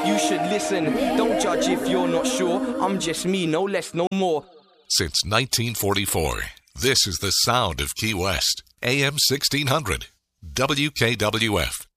You should listen. Don't judge if you're not sure. I'm just me, no less, no more. Since 1944, this is the sound of Key West. AM 1600. WKWF.